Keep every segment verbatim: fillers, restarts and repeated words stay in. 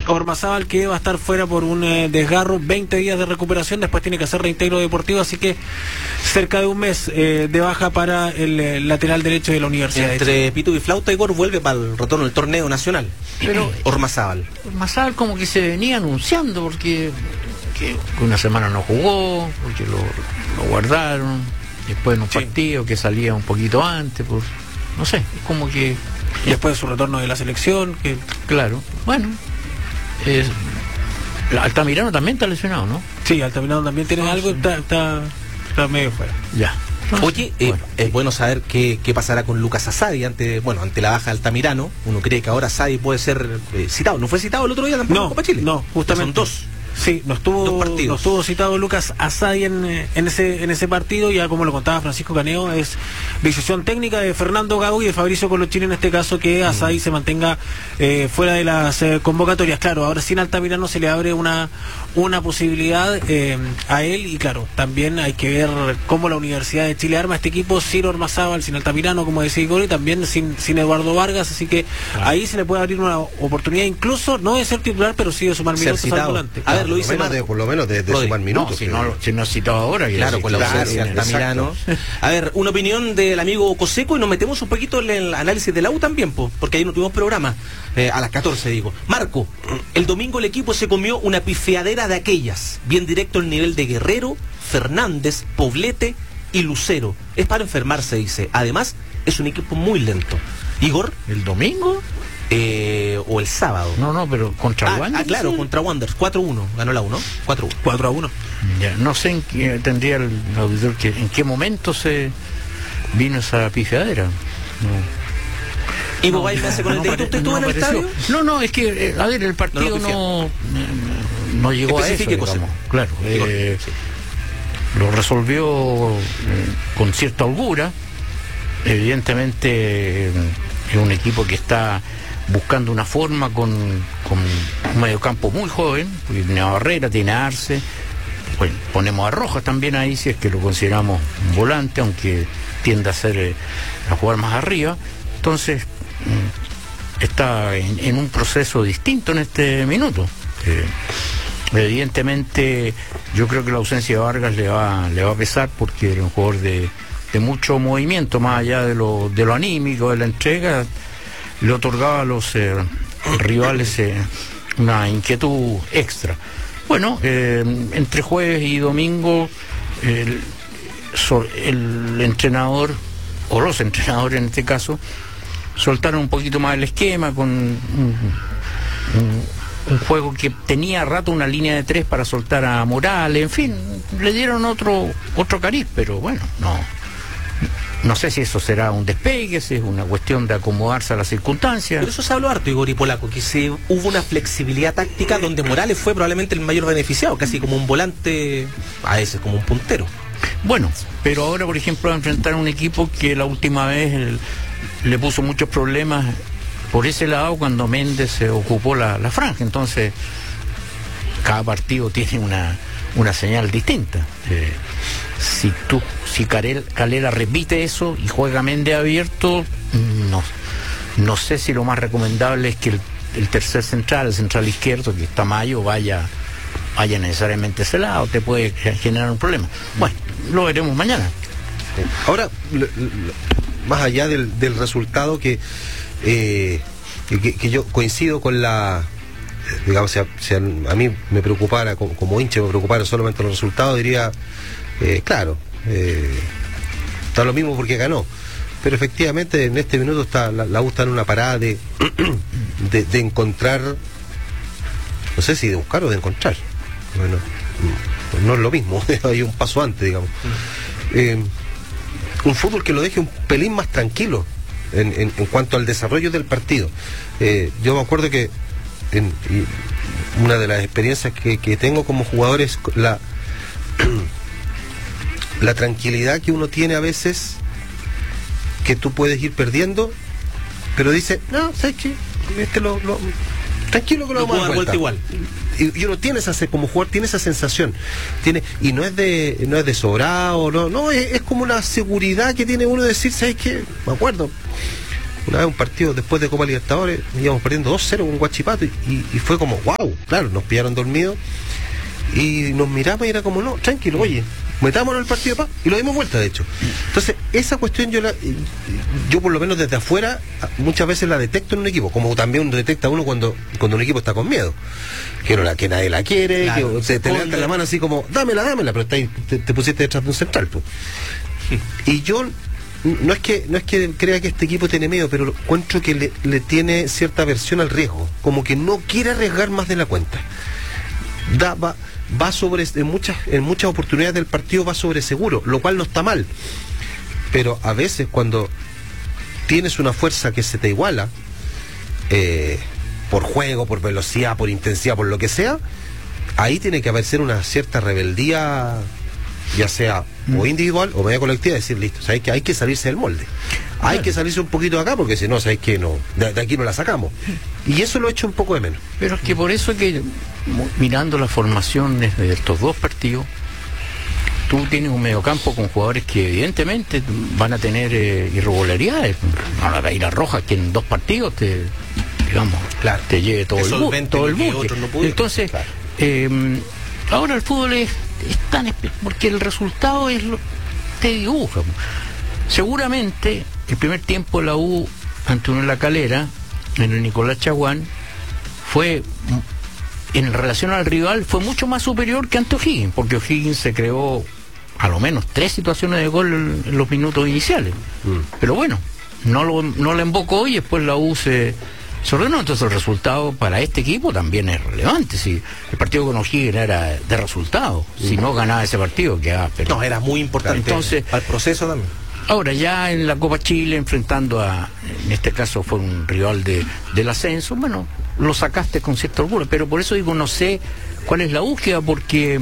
Ormazábal, que va a estar fuera por un eh, desgarro, veinte días de recuperación, después tiene que hacer reintegro deportivo, así que cerca de un mes eh, de baja para el eh, lateral derecho de la Universidad. Entre Pitu y Flauta, Igor vuelve para el retorno del torneo nacional. Pero Ormazábal. Ormazábal como que se venía anunciando porque que una semana no jugó, porque lo, lo guardaron, después en un sí. partido que salía un poquito antes, por no sé, es como que... Y después de su retorno de la selección, que... Claro, bueno, es... Altamirano también está lesionado, ¿no? Sí, Altamirano también tiene ah, algo, sí. está, está, está medio fuera. Ya. Oye, eh, bueno, es bueno saber qué, qué pasará con Lucas Asadi ante, bueno, ante la baja de Altamirano. Uno cree que ahora Asadi puede ser eh, citado. ¿No fue citado el otro día tampoco no, en Copa Chile? No, justamente. Son dos. Sí, no estuvo, no estuvo citado Lucas Asadi en, en ese en ese partido, ya como lo contaba Francisco Caneo, es decisión técnica de Fernando Gago y de Fabricio Colochini en este caso, que Asadi mm. se mantenga eh, fuera de las eh, convocatorias. Claro, ahora sin Altamirano se le abre una una posibilidad eh, a él, y claro, también hay que ver cómo la Universidad de Chile arma este equipo sin Ormazábal, sin Altamirano, como decía Igor, y también sin, sin Eduardo Vargas, así que claro. ahí se le puede abrir una oportunidad, incluso no de ser titular, pero sí de sumar minutos al volante. A ver, lo dice de, por lo menos de, de sumar minutos. No, si no, si no citado ahora. Claro, con la ausencia de Altamirano. A ver, una opinión del amigo Coseco, y nos metemos un poquito en el análisis de la U también, po, porque ahí no tuvimos programa, eh, a las catorce digo. Marco, el domingo el equipo se comió una pifiadera de aquellas, bien directo el nivel de Guerrero, Fernández, Poblete y Lucero. Es para enfermarse, dice. Además, es un equipo muy lento. Igor, ¿el domingo? Eh, o el sábado. No, no, pero contra ah, Wanderers. Ah, claro, sí. Contra Wanderers. cuatro uno. Ganó la U, ¿no? cuatro uno. cuatro a uno. Ya, no sé en qué tendría el auditor que en qué momento se vino esa pifiadera. No. ¿Y vos vais a hacer con el dedito? ¿Usted estuvo en el estadio? No, no, es que, a ver, el partido no, no, no llegó a eso, digamos. Claro, eh, sí. Lo resolvió eh, con cierta holgura. Evidentemente eh, es un equipo que está buscando una forma con, con un mediocampo muy joven, porque tiene a Barrera, tiene a Arce, bueno, ponemos a Rojas también ahí, si es que lo consideramos un volante, aunque tiende a ser eh, a jugar más arriba. Entonces mm, está en, en un proceso distinto en este minuto. Eh, evidentemente yo creo que la ausencia de Vargas le va, le va a pesar, porque era un jugador de, de mucho movimiento, más allá de lo, de lo anímico, de la entrega, le otorgaba a los eh, rivales eh, una inquietud extra. Bueno, eh, entre jueves y domingo el, el entrenador, o los entrenadores en este caso, soltaron un poquito más el esquema con un, un, un juego que tenía a rato una línea de tres para soltar a Morales, en fin, le dieron otro otro cariz, pero bueno, no no sé si eso será un despegue, si es una cuestión de acomodarse a las circunstancias. Pero eso se habló harto, Igor y Polaco, que se, hubo una flexibilidad táctica donde Morales fue probablemente el mayor beneficiado, casi como un volante, a veces como un puntero. Bueno, pero ahora, por ejemplo, va a enfrentar a un equipo que la última vez el, le puso muchos problemas por ese lado cuando Méndez se ocupó la, la franja. Entonces, cada partido tiene una, una señal distinta. Eh, si tú, si Calera, Calera repite eso y juega Méndez abierto, no, no sé si lo más recomendable es que el, el tercer central, el central izquierdo, que está Mayo, vaya, vaya necesariamente a ese lado, te puede generar un problema. Bueno, lo veremos mañana. Ahora, lo, lo, más allá del, del resultado, que, eh, que, que yo coincido con la, digamos, si a, si a, a mí me preocupara, como, como hincha me preocupara solamente los resultados, diría, eh, claro, eh, está lo mismo porque ganó. Pero efectivamente en este minuto está la, la U está en una parada de, de, de encontrar, no sé si de buscar o de encontrar. Bueno, no es lo mismo, hay un paso antes, digamos. Eh, un fútbol que lo deje un pelín más tranquilo en, en, en cuanto al desarrollo del partido. Eh, yo me acuerdo que en, una de las experiencias que, que tengo como jugador es la, la tranquilidad que uno tiene a veces, que tú puedes ir perdiendo, pero dice, no, ¿sabes qué? Este lo, lo, tranquilo que lo, lo vamos a dar vuelta. Igual. Y, y uno tiene esa, como jugador tiene esa sensación, tiene, y no es de no es de sobrado, no, no es, es como una seguridad que tiene uno de decir, ¿sabes qué? Me acuerdo, una vez un partido después de Copa Libertadores, íbamos perdiendo dos cero con Huachipato y, y, y fue como, wow, claro, nos pillaron dormidos y nos miramos y era como, no, tranquilo, oye, metámonos en el partido pa, y lo dimos vuelta, de hecho. Entonces, esa cuestión yo la, yo por lo menos desde afuera muchas veces la detecto en un equipo, como también detecta uno cuando, cuando un equipo está con miedo, que no la, que nadie la quiere, claro, que se te levanta la mano así como, dámela, dámela, pero está ahí, te, te pusiste detrás de un central, pues. Y yo no es que no es que crea que este equipo tiene miedo, pero encuentro que le, le tiene cierta aversión al riesgo, como que no quiere arriesgar más de la cuenta. Da, va, va sobre, en muchas, en muchas oportunidades del partido va sobre seguro, lo cual no está mal. Pero a veces cuando tienes una fuerza que se te iguala, eh, por juego, por velocidad, por intensidad, por lo que sea, ahí tiene que aparecer una cierta rebeldía, ya sea o individual o media colectiva, decir, listo, ¿sabes que hay que salirse del molde? Hay bueno. que salirse un poquito de acá, porque si no, ¿sabes que no, de, de aquí no la sacamos? Y eso lo he hecho un poco de menos. Pero es que por eso es que, mirando las formaciones de estos dos partidos, tú tienes un mediocampo con jugadores que evidentemente van a tener eh, irregularidades. No la Gaira Rojas, que en dos partidos te, digamos, claro, te lleve todo el, bu todo el buque. No Entonces, claro. eh, ahora el fútbol es, es tan... porque el resultado es lo, te dibuja. Seguramente el primer tiempo de la U ante Unión La Calera, en el Nicolás Chaguán, fue, en relación al rival, fue mucho más superior que ante O'Higgins, porque O'Higgins se creó a lo menos tres situaciones de gol en, en los minutos iniciales. Mm. Pero bueno, no lo no la embocó y después la U se, se ordenó. Entonces el resultado para este equipo también es relevante. Si el partido con O'Higgins era de resultado, mm. si no ganaba ese partido quedaba pero no, era muy importante. Entonces, al proceso también. Ahora ya en la Copa Chile, enfrentando a, en este caso fue un rival de, del ascenso, bueno, lo sacaste con cierta orgullo, pero por eso digo, no sé cuál es la búsqueda, porque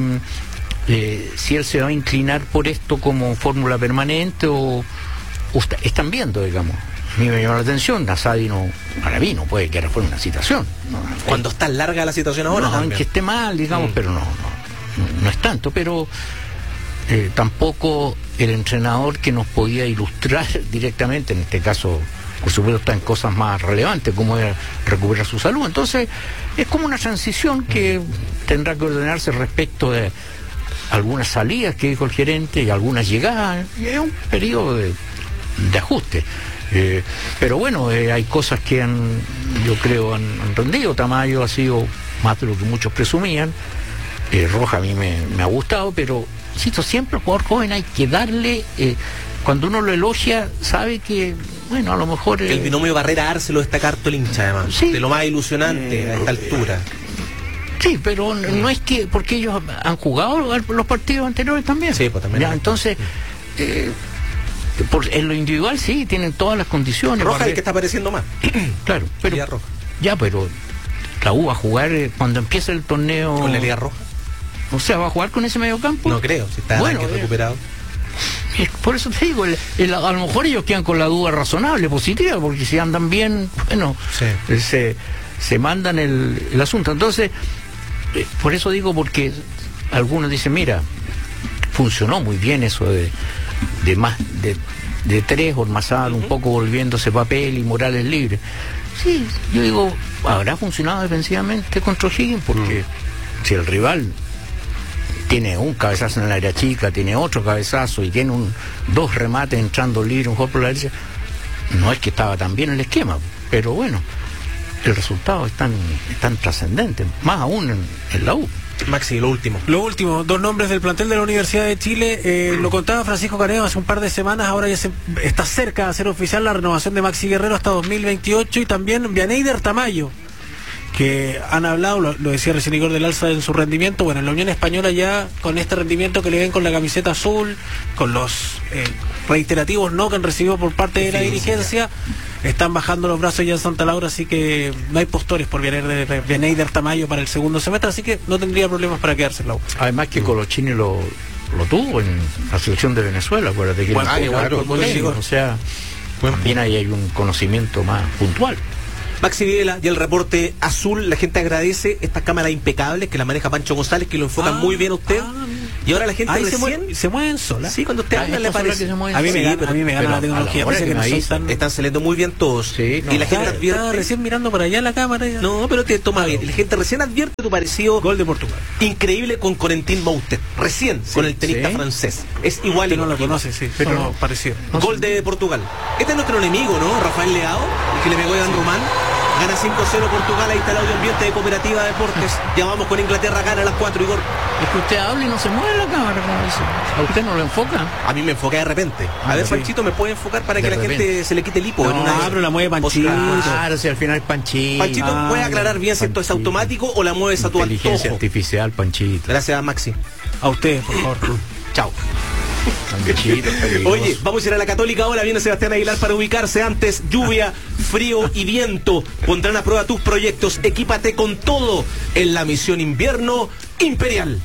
eh, si él se va a inclinar por esto como fórmula permanente o, o está, están viendo, digamos. A mí me llama la atención, Asadi no, para mí no puede que fuera una situación. No, Cuando está larga la situación ahora. No, aunque esté mal, digamos, mm. pero no, no, no es tanto, pero... Eh, tampoco el entrenador que nos podía ilustrar directamente, en este caso por supuesto está en cosas más relevantes como es recuperar su salud. Entonces es como una transición que tendrá que ordenarse respecto de algunas salidas que dijo el gerente y algunas llegadas, y es un periodo de, de ajuste. Eh, pero bueno, eh, hay cosas que han, yo creo han, han rendido. Tamayo ha sido más de lo que muchos presumían. eh, Roja a mí me, me ha gustado, pero insisto, siempre al jugador joven hay que darle, eh, cuando uno lo elogia, sabe que, bueno, a lo mejor... Eh, el binomio Barrera-Arce lo destaca harto el hincha, además, sí, de lo más ilusionante eh, a esta altura. Sí, pero no, no es que, porque ellos han jugado los partidos anteriores también. Sí, pues también. Ya, entonces, eh, por, en lo individual sí, tienen todas las condiciones. Roja es el que está apareciendo más. Claro, pero... Liga Roja. Ya, pero la U va a jugar eh, cuando empiece el torneo... ¿Con la Liga Roja? O sea, ¿va a jugar con ese medio campo? No creo, si está bueno, recuperado. Eh, por eso te digo, el, el, a lo mejor ellos quedan con la duda razonable, positiva, porque si andan bien, bueno, sí. eh, se, se mandan el, el asunto. Entonces, eh, por eso digo, porque algunos dicen, mira, funcionó muy bien eso de, de más de, de tres, Ormazábal uh-huh. un poco volviéndose papel y Morales libre. Sí, yo digo, habrá funcionado defensivamente contra O'Higgins, porque uh-huh. si el rival tiene un cabezazo en el área chica, tiene otro cabezazo y tiene un dos remates entrando libre, un juego por la derecha, no es que estaba tan bien el esquema, pero bueno, el resultado es tan, es tan trascendente, más aún en, en la U. Maxi, lo último. Lo último, dos nombres del plantel de la Universidad de Chile, eh, lo contaba Francisco Caneo hace un par de semanas, ahora ya se, está cerca de hacer oficial la renovación de Maxi Guerrero hasta dos mil veintiocho, y también Vianeyder Tamayo, que han hablado, lo, lo decía recién Igor del Alza en su rendimiento. Bueno, en la Unión Española ya con este rendimiento que le ven con la camiseta azul, con los eh, reiterativos no que han recibido por parte de la sí, dirigencia, sí, están bajando los brazos ya en Santa Laura, así que no hay postores por Vianeyder Tamayo para el segundo semestre, así que no tendría problemas para quedarse en la U. Además que Colochini lo, lo tuvo en la selección de Venezuela, acuérdate que bueno, ah, claro, claro, o sea, bueno, también ahí hay un conocimiento más puntual. Maxi Videla y el reporte azul, la gente agradece estas cámaras impecables que las maneja Pancho González, que lo enfocan ah, muy bien a usted. Ah, Y ahora la gente ahí recién... se, mueven, se mueven solas. Sí, cuando usted habla le parece... A mí me gana, a mí me gana la tecnología. Que que me no son tan... Están saliendo muy bien todos. Sí, no, y la gente Estaba, advierte... estaba recién mirando para allá la cámara. Ya. No, pero te toma bien. La gente recién advierte tu parecido... Gol de Portugal. Increíble con Corentin Moutet. Recién, Sí, con el tenista sí. francés. Es igual... Usted no lo igual. conoce, sí. Pero- Pero parecido. Gol de Portugal. Este es nuestro enemigo, ¿no? Rafael Leao, el que le pegó a Iván Román. Gana cinco cero Portugal, ahí está el audio ambiente de Cooperativa Deportes. Ya vamos con Inglaterra, gana a las cuatro, Igor. Es que usted habla y no se mueve la cámara, como dice. ¿A usted no lo enfoca? A mí me enfoca de repente. A ver, sí. Panchito, ¿me puede enfocar para que De la gente repente. se le quite el hipo? No, en una pero la mueve Panchito. Claro, si al final Panchito. Panchito, Ah, ¿puede aclarar bien si esto es Panchito. automático o la mueves a tu Inteligencia antojo? artificial, Panchito. Gracias, Maxi. A usted, por favor. Chao. Panchito, peligroso. Oye, vamos a ir a la Católica ahora. Viene Sebastián Aguilar para ubicarse. Antes, lluvia, frío y viento pondrán a prueba tus proyectos. Equípate con todo en la misión invierno imperial.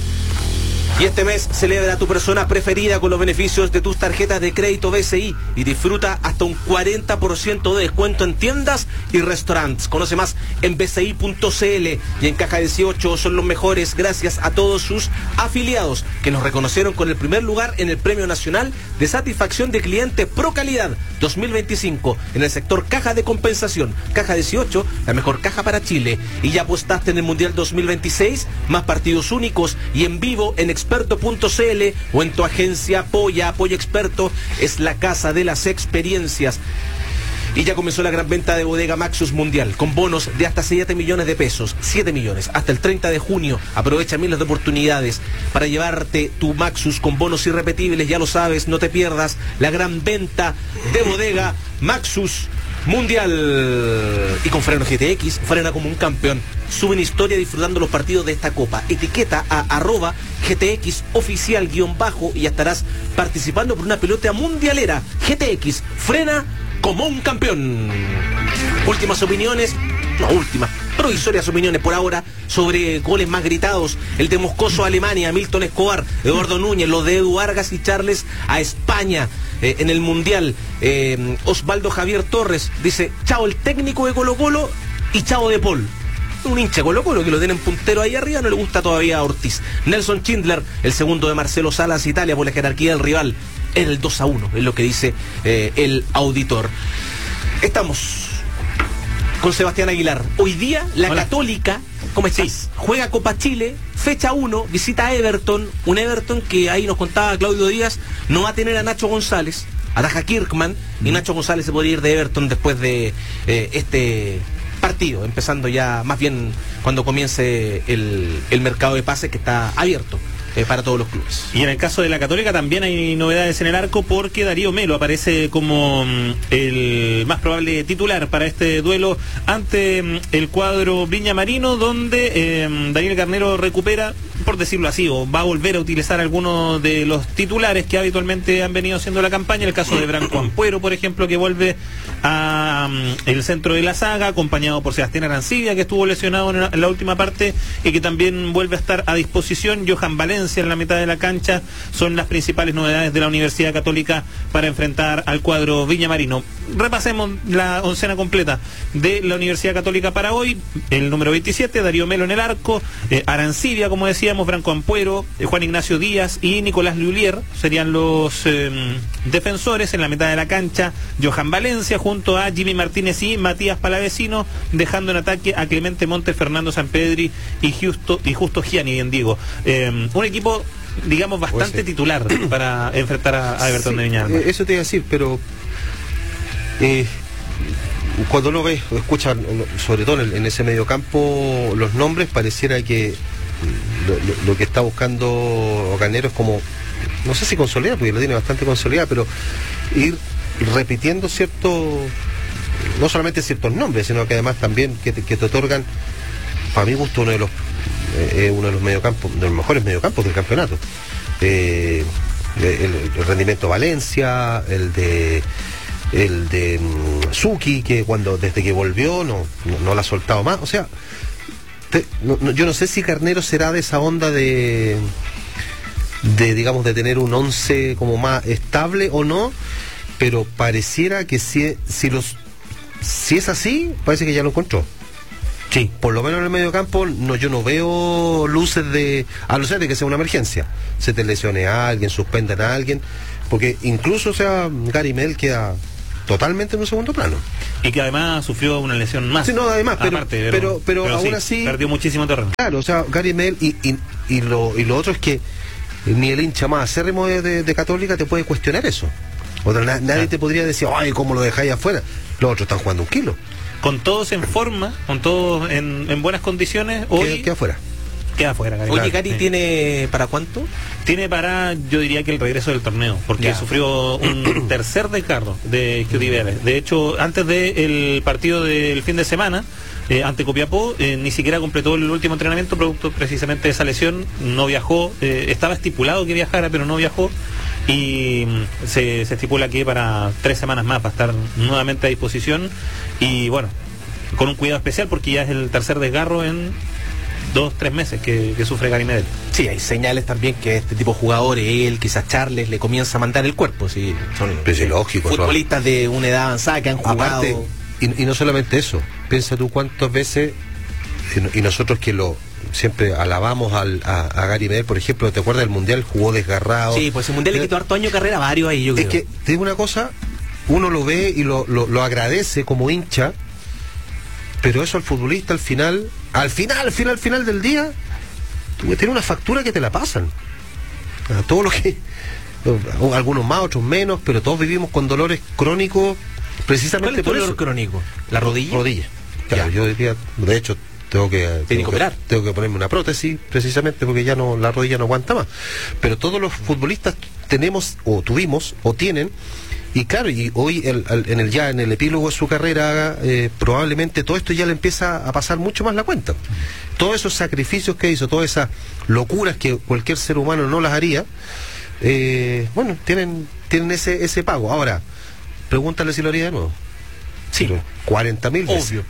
Y este mes celebra a tu persona preferida con los beneficios de tus tarjetas de crédito B C I y disfruta hasta un cuarenta por ciento de descuento en tiendas y restaurantes. Conoce más en b c i punto c l y en Caja dieciocho son los mejores gracias a todos sus afiliados que nos reconocieron con el primer lugar en el Premio Nacional de Satisfacción de Cliente Pro Calidad dos mil veinticinco en el sector Caja de Compensación. Caja dieciocho, la mejor caja para Chile. Y ya apostaste en el Mundial dos mil veintiséis, más partidos únicos y en vivo en experto punto c l o en tu agencia Apoya. Apoya Experto es la casa de las experiencias. Y ya comenzó la gran venta de Bodega Maxus Mundial, con bonos de hasta siete millones de pesos. siete millones, hasta el treinta de junio. Aprovecha miles de oportunidades para llevarte tu Maxus con bonos irrepetibles. Ya lo sabes, no te pierdas la gran venta de Bodega Maxus Mundial. Y con Freno G T X, frena como un campeón. Suben historia disfrutando los partidos de esta copa. Etiqueta a arroba G T X oficial guión bajo y ya estarás participando por una pelota mundialera. G T X, frena como un campeón. Últimas opiniones, no últimas, provisorias opiniones por ahora sobre goles más gritados. El de Moscoso a Alemania, Milton Escobar, Eduardo Núñez, los de Edu Vargas y Charles a España eh, en el Mundial. Eh, Osvaldo Javier Torres dice, chao el técnico de Colo Colo y chao de Paul. Un hincha Colo Colo que lo tienen puntero ahí arriba, no le gusta todavía a Ortiz. Nelson Schindler, el segundo de Marcelo Salas, Italia, por la jerarquía del rival. En el dos a uno, es lo que dice eh, el auditor. Estamos con Sebastián Aguilar. Hoy día, la Hola. Católica, ¿cómo estás? Juega Copa Chile, fecha uno, visita a Everton. Un Everton que ahí nos contaba Claudio Díaz, no va a tener a Nacho González, ataja Kirkman, y Nacho González se podría ir de Everton después de eh, este partido, empezando ya más bien cuando comience el, el mercado de pases que está abierto eh, para todos los clubes. Y en el caso de la Católica también hay novedades en el arco porque Darío Melo aparece como mm, el más probable titular para este duelo ante mm, el cuadro Viña Marino, donde eh, Daniel Garnero recupera, por decirlo así, o va a volver a utilizar algunos de los titulares que habitualmente han venido haciendo la campaña. El caso de Branco Ampuero, por ejemplo, que vuelve a mm, el centro de la saga, acompañado por Sebastián Arancibia, que estuvo lesionado en la, en la última parte y que también vuelve a estar a disposición. Johan Valencia en la mitad de la cancha. Son las principales novedades de la Universidad Católica para enfrentar al cuadro Viña Marino. Repasemos la oncena completa de la Universidad Católica para hoy. El número veintisiete, Darío Melo en el arco, eh, Arancibia, como decíamos, Branco Ampuero, eh, Juan Ignacio Díaz y Nicolás Lullier serían los eh, defensores. En la mitad de la cancha, Johan Valencia junto a Jimmy Martínez y Matías Palavecino, dejando en ataque a Clemente Montes, Fernando Sampedri y Justo, y Justo Gianni, bien digo. Eh, un equipo, digamos, bastante Pues sí. titular para enfrentar a, a Everton Sí, de Viña del Mar. eh, Eso te iba a decir, pero eh, cuando uno ve, escucha, sobre todo en, en ese mediocampo, los nombres, pareciera que lo, lo- lo que está buscando Garnero es como, no sé si consolidar, porque lo tiene bastante consolidado, pero ir repitiendo cierto, no solamente ciertos nombres, sino que además también que te, que te otorgan, para mi gusto, uno de los eh, uno de los mediocampos, de los mejores mediocampos del campeonato. Eh, el, el rendimiento Valencia, el de el de mm, Suki, que cuando desde que volvió no, no, no la ha soltado más. O sea, te- no- no- yo no sé si Garnero será de esa onda de de digamos de tener un once como más estable o no, pero pareciera que si, si los si es así, parece que ya lo encontró. Sí. Por lo menos en el medio campo, no, yo no veo luces de, a no ser de que sea una emergencia. Se te lesione a alguien, suspendan a alguien, porque incluso, o sea, Gary Medel queda totalmente en un segundo plano. Y que además sufrió una lesión más. Sí, no, además, pero, aparte, pero, pero, pero aún sí, así... perdió muchísimo terreno. Claro, o sea, Gary Medel, y, y, y, lo, y lo otro es que ni el hincha más acérrimo de, de, de Católica te puede cuestionar eso. O sea, na, nadie claro. te podría decir, ay, ¿cómo lo dejáis afuera? Los otros están jugando un kilo. Con todos en forma, con todos en, en buenas condiciones, hoy... Queda afuera. Queda afuera, Gary. Oye, Gary, sí. ¿tiene para cuánto? Tiene para, yo diría que el regreso del torneo, porque ya. sufrió un tercer desgarro de Esquivel. De hecho, antes del partido del fin de semana, eh, ante Copiapó, eh, ni siquiera completó el último entrenamiento, producto precisamente de esa lesión, no viajó, eh, estaba estipulado que viajara, pero no viajó, y se, se estipula que para tres semanas más va a estar nuevamente a disposición, y bueno, con un cuidado especial, porque ya es el tercer desgarro en... dos, tres meses que, que sufre Gary Medel. Sí, hay señales también que este tipo de jugadores, él, quizás Charles, le comienza a mandar el cuerpo. Sí, son pues lógico, futbolistas claro. de una edad avanzada que han jugado. Aparte, y, y no solamente eso, piensa tú cuántas veces, y, y nosotros que lo siempre alabamos al, a, a Gary Medel, por ejemplo, ¿te acuerdas del Mundial? Jugó desgarrado. Sí, pues el Mundial le quitó harto año de carrera a varios ahí, yo creo. Es que, te digo una cosa, uno lo ve y lo, lo, lo agradece como hincha, pero eso al futbolista al final, al final, al final, al final del día, tiene una factura que te la pasan. Todo lo que, algunos más, otros menos, pero todos vivimos con dolores crónicos precisamente por eso. ¿Dolor crónico? ¿La rodilla? Rodilla. Claro, ya. Yo diría, de hecho, tengo que, tengo que operar. Tengo que ponerme una prótesis precisamente porque ya no, la rodilla no aguanta más. Pero todos los futbolistas tenemos, o tuvimos, o tienen. Y claro, y hoy el, el, en el ya en el epílogo de su carrera, eh, probablemente todo esto ya le empieza a pasar mucho más la cuenta. Todos esos sacrificios que hizo, todas esas locuras que cualquier ser humano no las haría, eh, bueno, tienen tienen ese ese pago. Ahora, pregúntale si lo haría de nuevo. Sí, cuarenta mil veces. Obvio.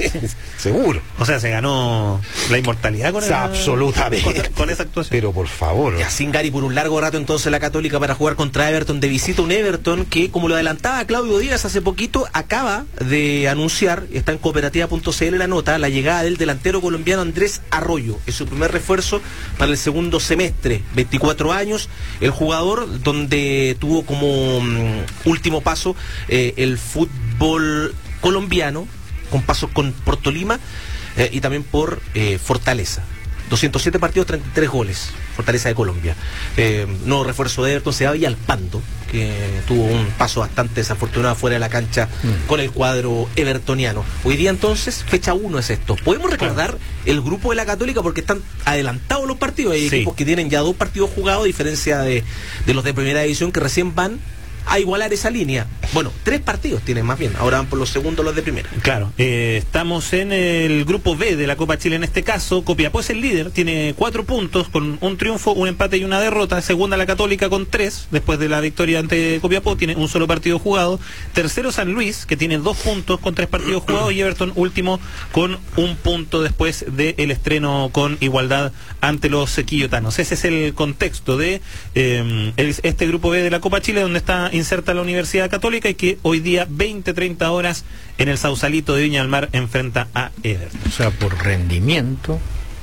Seguro. O sea, se ganó la inmortalidad con, o sea, el, absolutamente. Con, con esa actuación. Pero por favor. Ya sin Gary por un largo rato entonces la Católica para jugar contra Everton de visita, un Everton que, como lo adelantaba Claudio Díaz hace poquito, acaba de anunciar, está en cooperativa punto c l la nota, la llegada del delantero colombiano Andrés Arroyo. Es su primer refuerzo para el segundo semestre. veinticuatro años, el jugador donde tuvo como um, último paso eh, el fútbol colombiano, con pasos con Porto Lima eh, y también por eh, Fortaleza. doscientos siete partidos, treinta y tres goles. Fortaleza de Colombia. Eh, nuevo refuerzo de Everton, se va Villalpando, que tuvo un paso bastante desafortunado fuera de la cancha mm. con el cuadro evertoniano. Hoy día entonces, fecha uno es esto. Podemos recordar claro. el grupo de la Católica porque están adelantados los partidos. Hay sí. equipos que tienen ya dos partidos jugados, a diferencia de, de los de primera división que recién van a igualar esa línea. Bueno, tres partidos tienen más bien, ahora van por los segundos los de primera. Claro, eh, estamos en el grupo B de la Copa Chile en este caso. Copiapó es el líder, tiene cuatro puntos con un triunfo, un empate y una derrota. Segunda la Católica con tres, después de la victoria ante Copiapó, tiene un solo partido jugado. Tercero San Luis, que tiene dos puntos con tres partidos jugados, y Everton último con un punto después del estreno con igualdad ante los quillotanos. Ese es el contexto de eh, el, este grupo B de la Copa Chile, donde está inserta la Universidad Católica y que hoy día veinte treinta horas en el Sausalito de Viña del Mar enfrenta a Everton. O sea, por rendimiento,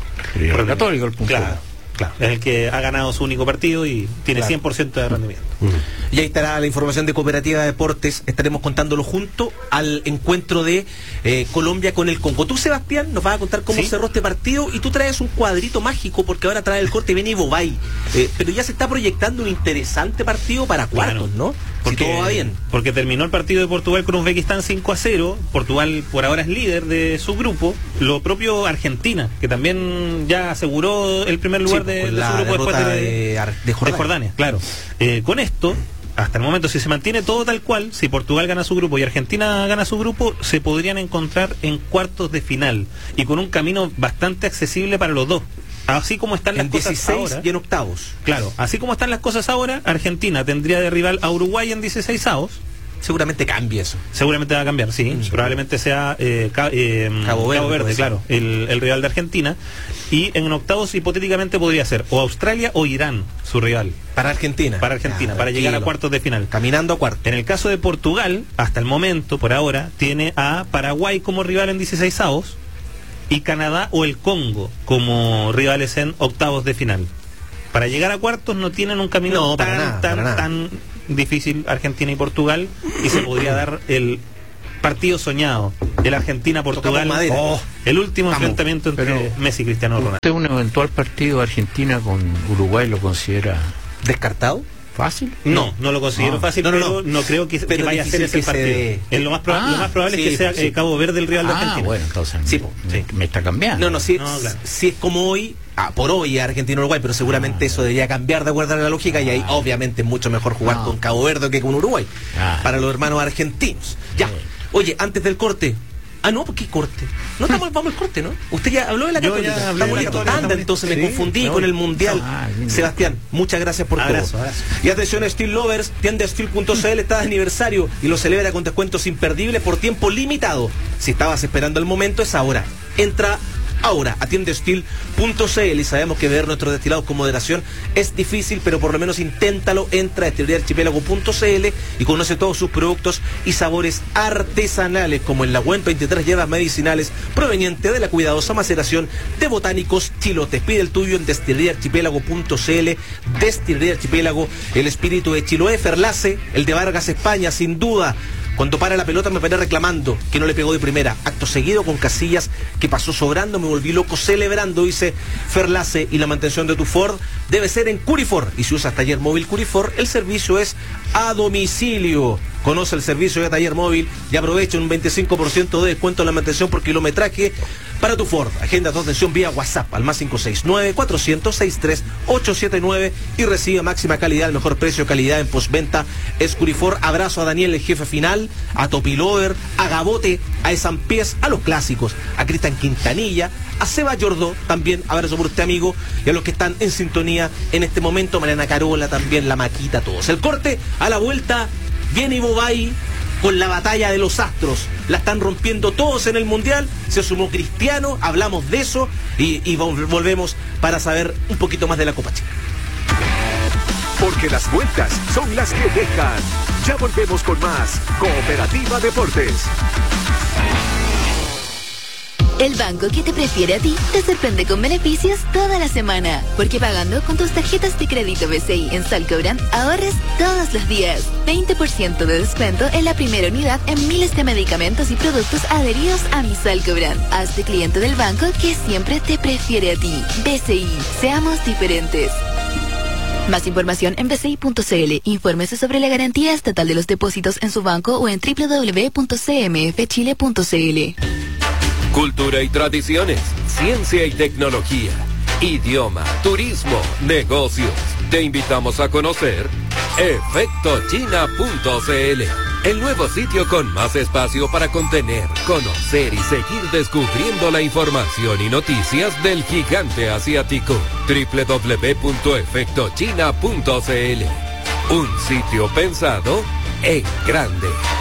el Católico el punto. Claro, claro, es el que ha ganado su único partido y tiene claro. cien por ciento de rendimiento. Uh-huh. Y ahí estará la información de Cooperativa de Deportes, estaremos contándolo junto al encuentro de eh, Colombia con el Congo. Tú, Sebastián, nos vas a contar cómo ¿Sí? cerró este partido y tú traes un cuadrito mágico porque ahora trae el corte y viene Bobay, eh, pero ya se está proyectando un interesante partido para cuartos, claro. ¿no? Porque, si todo va bien. Porque terminó el partido de Portugal con Uzbekistán cinco a cero. Portugal por ahora es líder de su grupo. Lo propio Argentina, que también ya aseguró el primer lugar sí, de, de su grupo después de, de, de, Jordania. de Jordania. Claro. Eh, con esto, hasta el momento, si se mantiene todo tal cual, si Portugal gana su grupo y Argentina gana su grupo, se podrían encontrar en cuartos de final y con un camino bastante accesible para los dos. Así como están las en cosas dieciséis ahora, y en octavos. Claro, así como están las cosas ahora, Argentina tendría de rival a Uruguay en dieciséis avos. Seguramente cambie eso. Seguramente va a cambiar, sí. Mm, Probablemente sea eh, ca eh, Cabo Verde, Cabo Verde claro, el, el rival de Argentina. Y en octavos hipotéticamente podría ser o Australia o Irán su rival. Para Argentina. Para Argentina, ah, para llegar a cuartos de final. Caminando a cuartos. En el caso de Portugal, hasta el momento, por ahora, tiene a Paraguay como rival en dieciséis avos. y Canadá o el Congo como rivales en octavos de final. Para llegar a cuartos no tienen un camino No, tan, para nada, tan, para nada. tan difícil Argentina y Portugal, y se podría dar el partido soñado, el Argentina-Portugal, Tocamos madera. oh, el último Vamos. enfrentamiento entre Pero- Messi y Cristiano Ronaldo. ¿Usted un eventual partido de Argentina con Uruguay lo considera ¿Descartado? fácil? No, no lo considero Ah. fácil, No, no, pero no. no creo que, Pero que vaya a ser difícil ese que se partido. dé. Es lo más, proba- Ah, lo más probable sí, es que sea sí. eh, Cabo Verde el rival de Ah, Argentina. bueno, entonces Sí, me, sí. me está cambiando. No, no, si, No, claro. si es como hoy, ah, por hoy Argentina-Uruguay, pero seguramente Ah, eso debería cambiar de acuerdo a la lógica y ahí Ah. obviamente es mucho mejor jugar Ah. con Cabo Verde que con Uruguay. Ah. Para los hermanos argentinos. Ya. Sí. Oye, antes del corte. Ah, no, ¿por qué corte? No estamos, vamos al corte, ¿no? Usted ya habló de la Yo Católica. ya hablé Estamos de la listos. Católica, Anda, estamos entonces me listos. confundí Sí, con me el voy. Mundial. Ah, bien. Sebastián, muchas gracias por Abrazo, todo. abrazo. Y atención, Steel Lovers, tienda steel punto c l está de aniversario y lo celebra con descuentos imperdibles por tiempo limitado. Si estabas esperando el momento, es ahora. Entra ahora a tienda steel punto c l y sabemos que ver nuestros destilados con moderación es difícil, pero por lo menos inténtalo. Entra a destilería archipiélago punto c l y conoce todos sus productos y sabores artesanales, como el Lagüen veintitrés hierbas medicinales proveniente de la cuidadosa maceración de botánicos chilotes. Pide el tuyo en destilería archipiélago punto c l. Destilería Archipiélago, el espíritu de Chiloé. Ferlace, el de Vargas, España, sin duda. Cuando para la pelota me paré reclamando que no le pegó de primera. Acto seguido con Casillas que pasó sobrando, me volví loco celebrando, dice Ferlace. Y la mantención de tu Ford debe ser en Curifor. Y si usas taller móvil Curifor, el servicio es a domicilio. Conoce el servicio de taller móvil y aprovecha un veinticinco por ciento de descuento en la mantención por kilometraje para tu Ford. Agenda tu atención vía WhatsApp al más cinco seis nueve, cuatrocientos sesenta y tres, ochocientos setenta y nueve y recibe máxima calidad, el mejor precio, calidad en postventa. Es Curifor. Abrazo a Daniel, el jefe final, a Topilover, a Gabote, a Esampiés, a los clásicos, a Cristian Quintanilla, a Seba Yordó, también abrazo por usted, amigo, y a los que están en sintonía en este momento, Mariana Carola, también la Maquita, todos. El corte, a la vuelta, viene Bobay con la batalla de los astros. La están rompiendo todos en el Mundial. Se sumó Cristiano, hablamos de eso y, y vol- volvemos para saber un poquito más de la Copa Chica. Porque las vueltas son las que dejan. Ya volvemos con más Cooperativa Deportes. El banco que te prefiere a ti te sorprende con beneficios toda la semana. Porque pagando con tus tarjetas de crédito B C I en Salcobran, ahorres todos los días. veinte por ciento de descuento en la primera unidad en miles de medicamentos y productos adheridos a mi Salcobran. Hazte cliente del banco que siempre te prefiere a ti. B C I, seamos diferentes. Más información en b c i punto c l. Infórmese sobre la garantía estatal de los depósitos en su banco o en w w w punto c m f chile punto c l. Cultura y tradiciones, ciencia y tecnología, idioma, turismo, negocios. Te invitamos a conocer efecto china punto c l, el nuevo sitio con más espacio para contener, conocer y seguir descubriendo la información y noticias del gigante asiático. w w w punto efecto china punto c l, un sitio pensado en grande.